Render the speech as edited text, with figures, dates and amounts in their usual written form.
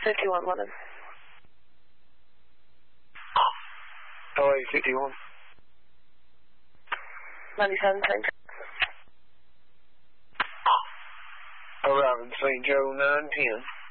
51 London. LA 51. 97 St. Joe. Arriving St. Joe 910.